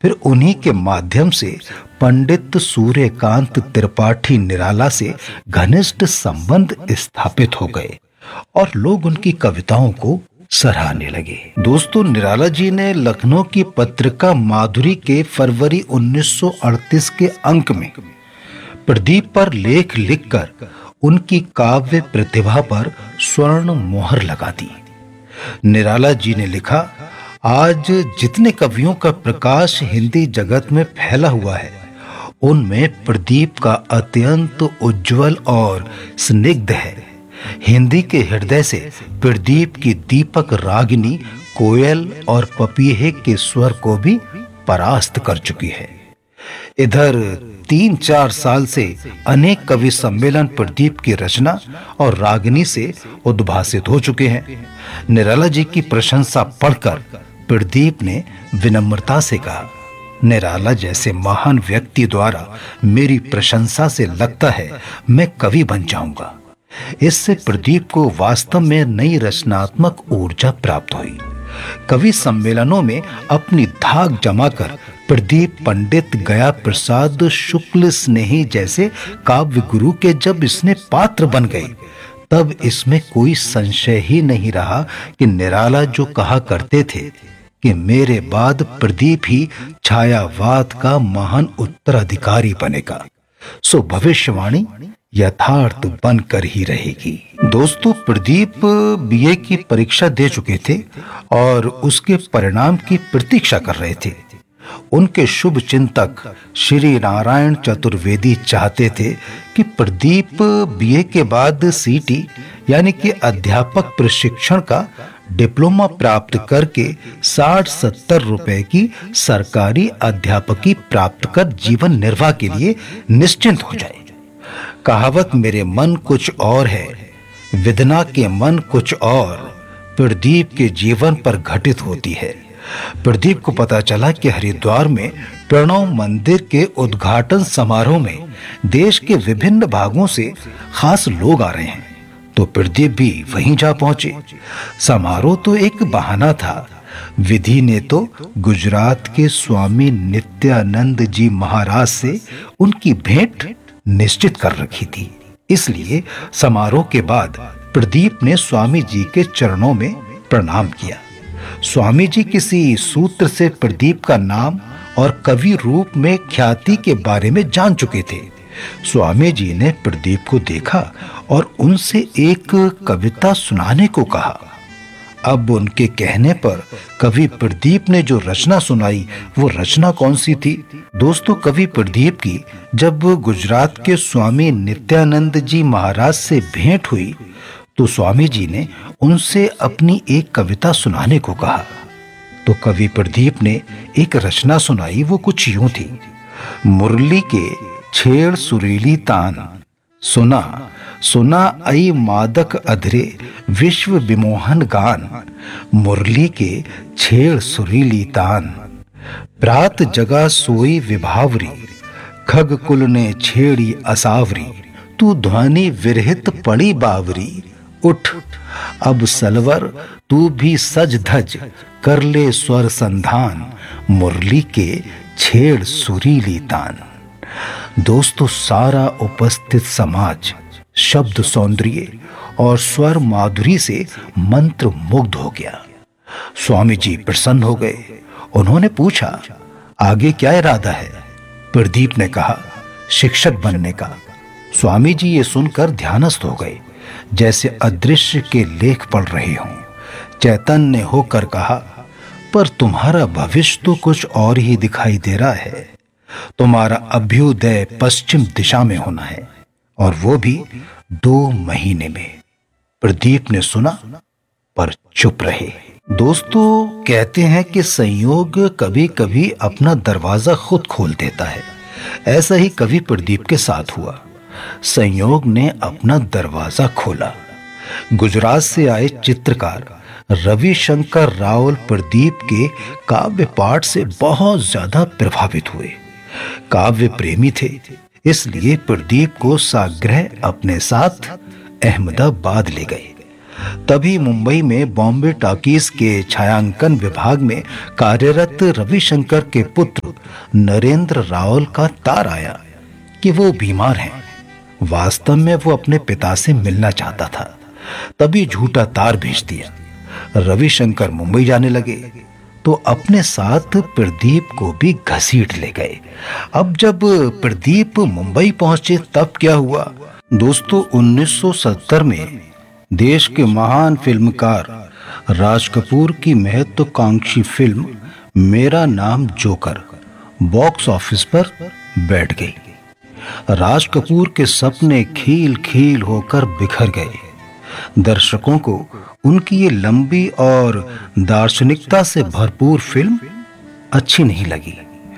फिर उन्हीं के माध्यम से पंडित सूर्यकांत त्रिपाठी निराला से घनिष्ठ संबंध स्थापित हो गए और लोग उनकी कविताओं को सराहने लगे। दोस्तों, निराला जी ने लखनऊ की पत्रिका माधुरी के फरवरी 1938 के अंक में प्रदीप पर लेख लिखकर उनकी काव्य प्रतिभा पर स्वर्ण मोहर लगा दी। निराला जी ने लिखा, आज जितने कवियों का प्रकाश हिंदी जगत में फैला हुआ है, उनमें प्रदीप का अत्यंत उज्जवल और स्निग्ध है। हिंदी के हृदय से प्रदीप की दीपक रागिनी कोयल और पपीहे के स्वर को भी परास्त कर चुकी है। इधर 3-4 साल से अनेक कवि सम्मेलन प्रदीप की रचना और रागिनी से उद्भासित हो चुके हैं। निराला जी की प्रशंसा पढ़कर प्रदीप ने विनम्रता से कहा, निराला जैसे महान व्यक्ति द्वारा मेरी प्रशंसा से लगता है मैं कवि बन जाऊंगा। इससे प्रदीप को वास्तव में नई रचनात्मक ऊर्जा प्राप्त हुई। कवि सम्मेलनों में अपनी धाक जमाकर प्रदीप पंडित गया प्रसाद शुक्ल स्नेही जैसे काव्य गुरु के जब इसने पात्र बन गए, तब इसमें कोई संशय ही नहीं रहा कि निराला जो कहा करते थे कि मेरे बाद प्रदीप ही छायावाद का महान उत्तराधिकारी बनेगा, सो भविष्यवाणी यथार्थ बनकर ही रहेगी। दोस्तों, प्रदीप बीए की परीक्षा दे चुके थे और उसके परिणाम की प्रतीक्षा कर रहे थे। उनके शुभ चिंतक श्री नारायण चतुर्वेदी चाहते थे कि प्रदीप बीए के बाद सीटी यानी कि अध्यापक प्रशिक्षण का डिप्लोमा प्राप्त करके 60-70 रुपए की सरकारी अध्यापकी प्राप्त कर जीवन निर्वाह के लिए निश्चिंत हो जाए। कहावत मेरे मन कुछ और है, विदना के मन कुछ और प्रदीप के जीवन पर घटित होती है। प्रदीप को पता चला कि हरिद्वार में प्रणव मंदिर के उद्घाटन समारोह में देश के विभिन्न भागों से खास लोग आ रहे हैं, तो प्रदीप भी वहीं जा पहुंचे। समारोह तो एक बहाना था। विधि ने तो गुजरात के स्वामी नित्यानंद जी महाराज से उनकी भेंट निश्चित कर रखी थी। इसलिए समारोह के बाद प्रदीप ने स्वामी जी के चरणों में प्रणाम किया। स्वामी जी किसी सूत्र से प्रदीप का नाम और कवि रूप में ख्याति के बारे में जान चुके थे। स्वामी जी ने प्रदीप को देखा और उनसे एक कविता सुनाने को कहा। अब उनके कहने पर कवि प्रदीप ने जो रचना सुनाई, वो रचना कौन सी थी? दोस्तों, कवि प्रदीप की जब गुजरात के स्वामी नित्यानंद जी महाराज से भेंट हुई, तो स्वामी जी ने उनसे अपनी एक कविता सुनाने को कहा। तो कवि प्रदीप ने एक रचना सुनाई। वो कुछ यूं थी, मुरली के छेड़ सुरीली तान, सुना सुना आई मादक अधरे विश्व विमोहन गान, मुरली के छेड़ सुरीली तान, प्रात जगा सोई विभावरी, खग कुल ने छेड़ी असावरी, तू ध्वनि विरहित पड़ी बावरी, उठ अब सलवर तू भी सज धज, कर ले स्वर संधान, मुरली के छेड़ सुरीली तान। दोस्तों, सारा उपस्थित समाज शब्द सौंदर्य और स्वर माधुरी से मंत्र मुग्ध हो गया। स्वामी जी प्रसन्न हो गए। उन्होंने पूछा, आगे क्या इरादा है? प्रदीप ने कहा, शिक्षक बनने का। स्वामी जी ये सुनकर ध्यानस्थ हो गए, जैसे अदृश्य के लेख पढ़ रहे हों। चैतन्य होकर कहा, पर तुम्हारा भविष्य तो कुछ और ही दिखाई दे रहा है। तुम्हारा अभ्युदय पश्चिम दिशा में होना है, और वो भी 2 महीने में। प्रदीप ने सुना पर चुप रहे। दोस्तों, कहते हैं कि संयोग कभी कभी अपना दरवाजा खुद खोल देता है। ऐसा ही कवि प्रदीप के साथ हुआ। संयोग ने अपना दरवाजा खोला। गुजरात से आए चित्रकार रविशंकर रावल प्रदीप के काव्य पाठ से बहुत ज्यादा प्रभावित हुए। काव्य प्रेमी थे, इसलिए प्रदीप को साग्रह अपने साथ अहमदाबाद ले गए। तभी मुंबई में बॉम्बे टॉकीज के छायांकन विभाग में कार्यरत रविशंकर के पुत्र नरेंद्र रावल का तार आया कि वो बीमार हैं। वास्तव में वो अपने पिता से मिलना चाहता था। तभी झूठा तार भेज दिया। रविशंकर मुंबई जाने लगे तो अपने साथ प्रदीप को भी घसीट ले गए। अब जब प्रदीप मुंबई पहुंचे तब क्या हुआ दोस्तों, 1970 में देश के महान फिल्मकार राज कपूर की महत्वाकांक्षी फिल्म मेरा नाम जोकर बॉक्स ऑफिस पर बैठ गई। राज कपूर के सपने खील खील होकर बिखर गए। दर्शकों को उनकी ये लंबी और दार्शनिकता से भरपूर फिल्म अच्छी नहीं लगी।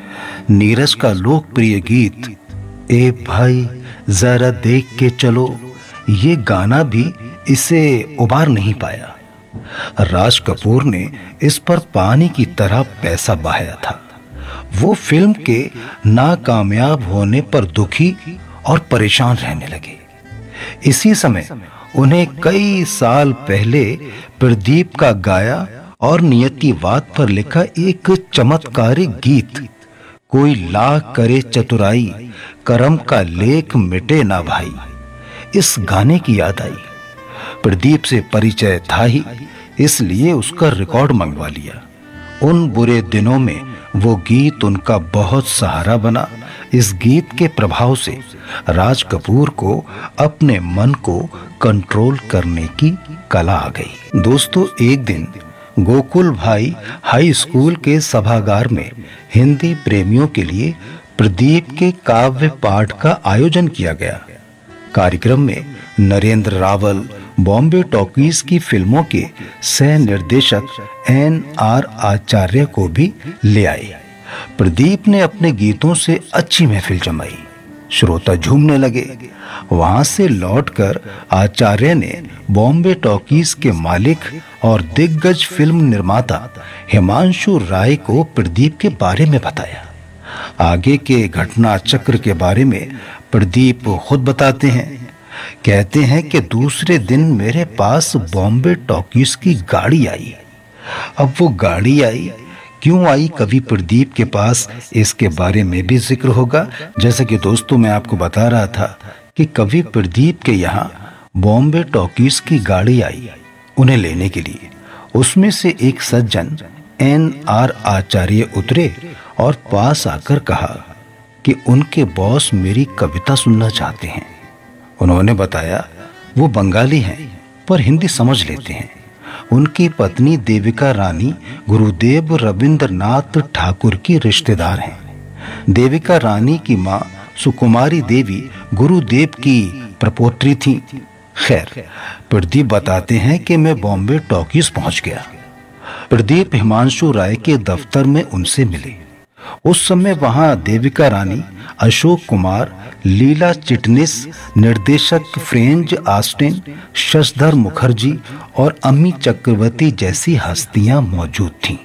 नीरज का लोकप्रिय गीत ए भाई जरा देख के चलो, ये गाना भी इसे उबार नहीं पाया। राज कपूर ने इस पर पानी की तरह पैसा बहाया था। वो फिल्म के नाकामयाब होने पर दुखी और परेशान रहने लगे। इसी समय उन्हें कई साल पहले प्रदीप का गाया और नियतिवाद पर लिखा एक चमत्कारिक गीत कोई लाख करे चतुराई करम का लेख मिटे ना भाई, इस गाने की याद आई। प्रदीप से परिचय था ही, इसलिए उसका रिकॉर्ड मंगवा लिया। उन बुरे दिनों में वो गीत उनका बहुत सहारा बना। इस गीत के प्रभाव से राज कपूर को अपने मन को कंट्रोल करने की कला आ गई। दोस्तों, एक दिन गोकुल भाई हाई स्कूल के सभागार में हिंदी प्रेमियों के लिए प्रदीप के काव्य पाठ का आयोजन किया गया। कार्यक्रम में नरेंद्र रावल बॉम्बे टॉकीज की फिल्मों के सह निर्देशक NR आचार्य को भी ले आए। प्रदीप ने अपने गीतों से अच्छी महफिल जमाई। श्रोता झूमने लगे। वहां से लौटकर आचार्य ने बॉम्बे टॉकीज के मालिक और दिग्गज फिल्म निर्माता हिमांशु राय को प्रदीप के बारे में बताया। आगे के घटना चक्र के बारे में प्रदीप खुद बताते हैं। कहते हैं कि दूसरे दिन मेरे पास बॉम्बे टॉकीज की गाड़ी आई। अब वो गाड़ी आई क्यों आई, कभी प्रदीप के पास इसके बारे में भी जिक्र होगा। जैसे कि दोस्तों मैं आपको बता रहा था कि कभी प्रदीप के यहाँ बॉम्बे टॉकीज की गाड़ी आई उन्हें लेने के लिए। उसमें से एक सज्जन NR आचार्य उतरे और पास आकर कहा कि उनके बॉस मेरी कविता सुनना चाहते हैं। उन्होंने बताया वो बंगाली हैं पर हिंदी समझ लेते हैं। उनकी पत्नी देविका रानी गुरुदेव रविंद्रनाथ ठाकुर की रिश्तेदार हैं। देविका रानी की मां सुकुमारी देवी गुरुदेव की प्रपोत्री थी। खैर, प्रदीप बताते हैं कि मैं बॉम्बे टॉकीज पहुंच गया। प्रदीप हिमांशु राय के दफ्तर में उनसे मिले। उस समय वहां देविका रानी, अशोक कुमार, लीला चिटनिस, निर्देशक फ्रेंज आस्टिन, शशधर मुखर्जी और अम्मी चक्रवर्ती जैसी हस्तियां मौजूद थीं।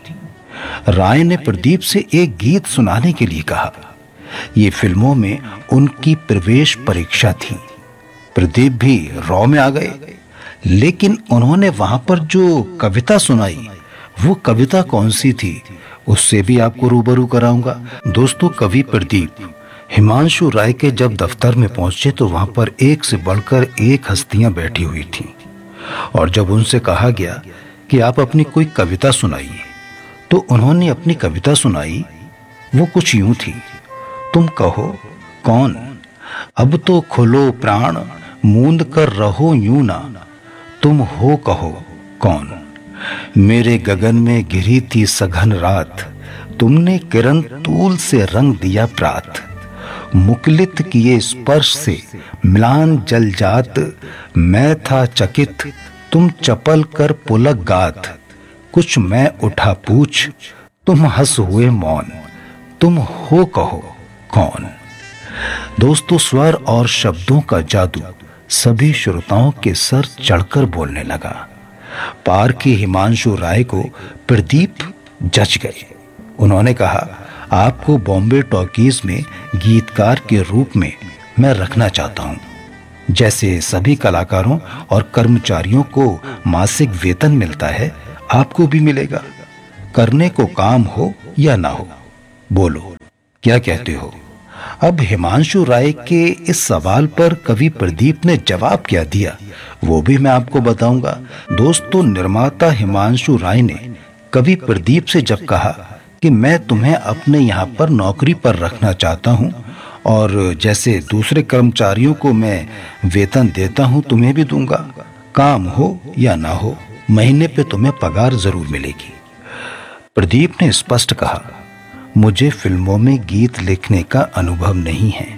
राय ने प्रदीप से एक गीत सुनाने के लिए कहा। ये फिल्मों में उनकी प्रवेश परीक्षा थी। प्रदीप भी रौ में आ गए, लेकिन उन्होंने वहां पर जो कविता सुनाई वो कविता कौन सी थी उससे भी आपको रूबरू कराऊंगा। दोस्तों, कवि प्रदीप हिमांशु राय के जब दफ्तर में पहुंचे तो वहां पर एक से बढ़कर एक हस्तियां बैठी हुई थीं। और जब उनसे कहा गया कि आप अपनी कोई कविता सुनाइए तो उन्होंने अपनी कविता सुनाई। वो कुछ यूं थी, तुम कहो कौन, अब तो खुलो प्राण, मूंद कर रहो यूं ना, तुम हो कहो कौन। मेरे गगन में घिरी थी सघन रात, तुमने किरण तूल से रंग दिया प्रात। मुकलित किए स्पर्श से म्लान जल जात, मैं था चकित तुम चपल कर पुलक गात। कुछ मैं उठा पूछ, तुम हंस हुए मौन, तुम हो कहो कौन। दोस्तों, स्वर और शब्दों का जादू सभी श्रोताओं के सर चढ़कर बोलने लगा। पार के हिमांशु राय को प्रदीप जच गए। उन्होंने कहा, आपको बॉम्बे टॉकीज में गीतकार के रूप में मैं रखना चाहता हूं। जैसे सभी कलाकारों और कर्मचारियों को मासिक वेतन मिलता है, आपको भी मिलेगा, करने को काम हो या ना हो। बोलो, क्या कहते हो? अब हिमांशु राय के इस सवाल पर कवि प्रदीप ने जवाब क्या दिया, वो भी मैं आपको बताऊंगा। दोस्तों, निर्माता हिमांशु राय ने कवि प्रदीप से जब कहा कि मैं तुम्हें अपने यहाँ पर नौकरी पर रखना चाहता हूँ और जैसे दूसरे कर्मचारियों को मैं वेतन देता हूँ तुम्हें भी दूंगा, काम हो या ना हो, महीने पे तुम्हें पगार जरूर मिलेगी। प्रदीप ने स्पष्ट कहा, मुझे फिल्मों में गीत लिखने का अनुभव नहीं है।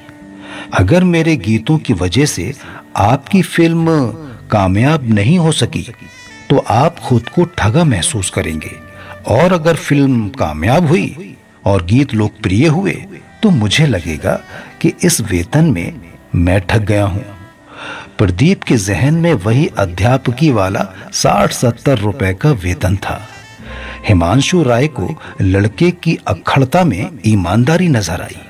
अगर मेरे गीतों की वजह से आपकी फिल्म कामयाब नहीं हो सकी तो आप खुद को ठगा महसूस करेंगे, और अगर फिल्म कामयाब हुई और गीत लोकप्रिय हुए तो मुझे लगेगा कि इस वेतन में मैं ठग गया हूं। प्रदीप के जहन में वही अध्यापकी वाला 60-70 रुपए का वेतन था। हिमांशु राय को लड़के की अक्खड़ता में ईमानदारी नजर आई।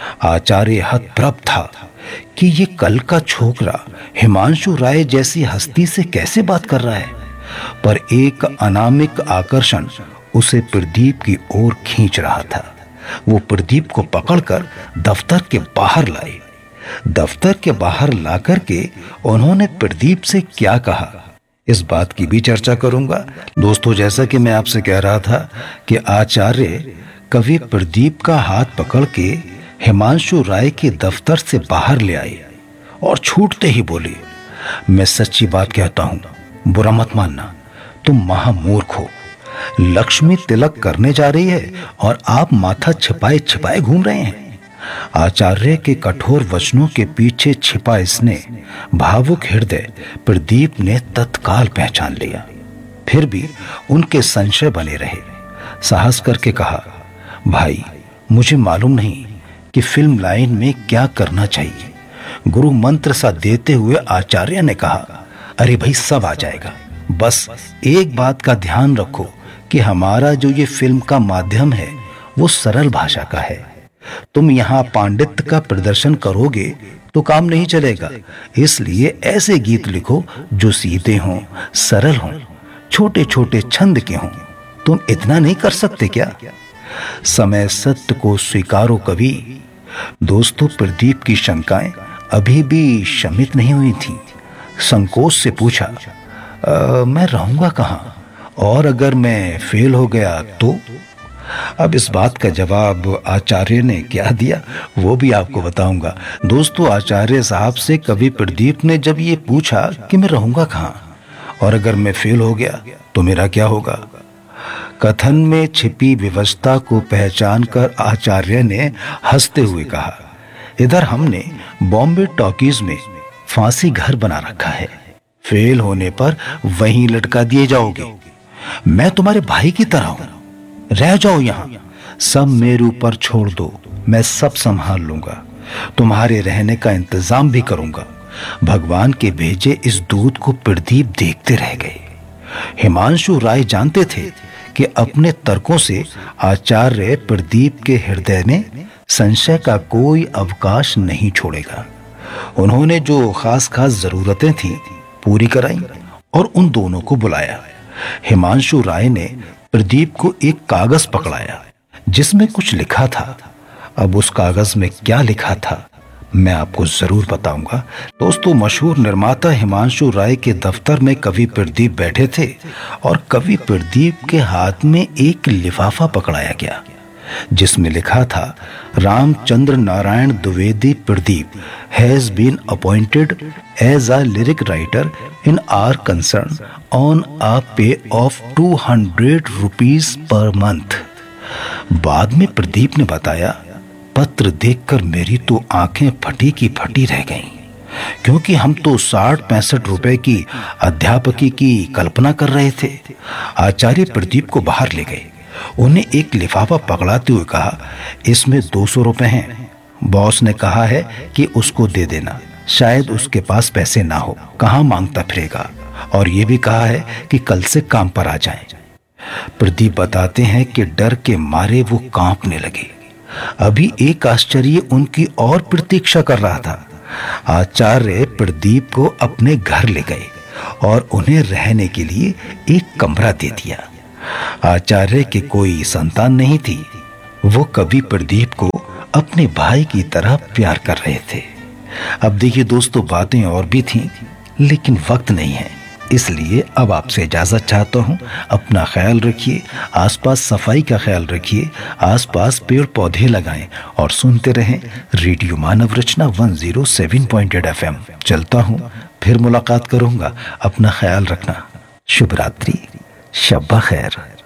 आचार्य हतप्रभ था कि ये कल का छोकरा हिमांशु राय जैसी हस्ती से कैसे बात कर रहा है, पर एक अनामिक आकर्षण उसे प्रदीप की ओर खींच रहा था। वो प्रदीप को पकड़कर दफ्तर के बाहर लाए। दफ्तर के बाहर लाकर के उन्होंने प्रदीप से क्या कहा, इस बात की भी चर्चा करूंगा। दोस्तों, जैसा कि मैं आपसे कह रहा था कि आचार्य कवि प्रदीप का हाथ पकड़ के हिमांशु राय के दफ्तर से बाहर ले आए और छूटते ही बोले, मैं सच्ची बात कहता हूं, बुरा मत मानना, तुम महामूर्ख हो। लक्ष्मी तिलक करने जा रही है और आप माथा छिपाए छिपाए घूम रहे हैं। आचार्य के कठोर वचनों के पीछे छिपा स्नेह भावुक हृदय प्रदीप ने तत्काल पहचान लिया। फिर भी उनके संशय बने रहे। साहस करके कहा, भाई, मुझे मालूम नहीं कि फिल्म लाइन में क्या करना चाहिए। गुरु मंत्र सा देते हुए आचार्य ने कहा, अरे भाई, सब आ जाएगा, बस एक बात का ध्यान रखो कि हमारा जो ये फिल्म का माध्यम है वो सरल भाषा का है। तुम यहाँ पांडित्य का प्रदर्शन करोगे तो काम नहीं चलेगा, इसलिए ऐसे गीत लिखो जो सीधे हों, सरल हों, छोटे छोटे छंद के हों। तुम इतना नहीं कर सकते क्या? समय सत्य को स्वीकारो कवि। दोस्तों, प्रदीप की शंकाएं अभी भी शमित नहीं हुई थीं। संकोच से पूछा, मैं रहूंगा कहाँ, और अगर मैं फेल हो गया तो? अब इस बात का जवाब आचार्य ने क्या दिया वो भी आपको बताऊंगा। दोस्तों, आचार्य साहब से कवि प्रदीप ने जब ये पूछा कि मैं रहूंगा कहाँ और अगर मैं फेल हो गया तो मेरा क्या होगा, कथन में छिपी विवशता को पहचान कर आचार्य ने हंसते हुए कहा, इधर हमने बॉम्बे टॉकीज में फांसी घर बना रखा है, फेल होने पर वहीं लटका दिए जाओगे। मैं तुम्हारे भाई की तरह हूं, रह जाओ यहाँ, सब मेरे ऊपर छोड़ दो, मैं सब संभाल लूंगा, तुम्हारे रहने का इंतजाम भी करूंगा। भगवान के भेजे इस दूत को प्रदीप देखते रह गए। हिमांशु राय जानते थे कि अपने तर्कों से आचार्य प्रदीप के हृदय में संशय का कोई अवकाश नहीं छोड़ेगा। उन्होंने जो खास खास जरूरतें थीं पूरी कराई और उन दोनों को बुलाया। हिमांशु राय ने प्रदीप को एक कागज पकड़ाया जिसमें कुछ लिखा था। अब उस कागज में क्या लिखा था मैं आपको जरूर बताऊंगा। दोस्तों, मशहूर निर्माता हिमांशु राय के दफ्तर में कवि प्रदीप बैठे थे और कवि प्रदीप के हाथ में एक लिफाफा पकड़ाया गया जिसमें लिखा था, Ramchandra Narayan Dwivedi Pradeep has been appointed as a lyric writer in our concern on a पे ऑफ 200 रुपीज पर मंथ। बाद में प्रदीप ने बताया, पत्र देखकर मेरी तो आंखें फटी की फटी रह गईं, क्योंकि हम तो 60-65 रुपए की अध्यापकी की कल्पना कर रहे थे। आचार्य प्रदीप को बाहर ले गए, उन्हें एक लिफाफा पकड़ाते हुए कहा, इसमें 200 रुपए हैं, बॉस ने कहा है कि उसको दे देना, शायद उसके पास पैसे ना हो, कहाँ मांगता फिरेगा, और ये भी कहा है कि कल से काम पर आ जाएं। प्रदीप बताते हैं कि डर के मारे वो कांपने लगे। अभी एक आश्चर्य उनकी और प्रतीक्षा कर रहा था। आचार्य प्रदीप को अपने घर ले गए और उन्हें रहने के लिए एक कमरा दे दिया। आचार्य के कोई संतान नहीं थी। वो कवि प्रदीप को अपने भाई की तरह प्यार कर रहे थे। अब देखिए दोस्तों, बातें और भी थीं, लेकिन वक्त नहीं है, इसलिए अब आपसे इजाजत चाहता हूं। अपना ख्याल रखिए, आसपास सफाई का ख्याल रखिए, आसपास पेड़ पौधे लगाएं और सुनते रहें रेडियो मानव रचना 107.8 FM। चलता हूं, फिर मुलाकात करूंगा। अपना ख्याल रखना। शुभ रात्रि, शब खैर।